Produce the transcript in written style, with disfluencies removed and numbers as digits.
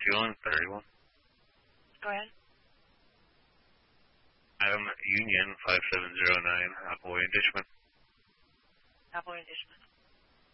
4131. Go ahead. Adam Union 5709, Apple Way in Dishman. Apple Way in Dishman.